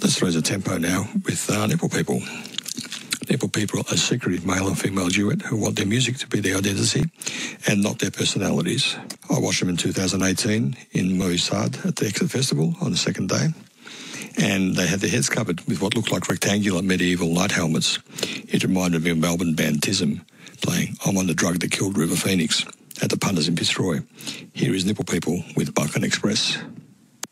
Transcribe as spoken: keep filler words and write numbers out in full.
Let's raise a tempo now with uh, Nipple People. Nipple People are a secretive male and female duet who want their music to be their identity and not their personalities. I watched them in two thousand eighteen in Moisade at the Exit Festival on the second day, and they had their heads covered with what looked like rectangular medieval light helmets. It reminded me of Melbourne band Tism playing I'm on the Drug That Killed River Phoenix at the Punters in Fitzroy. Here is Nipple People with Buchan Express.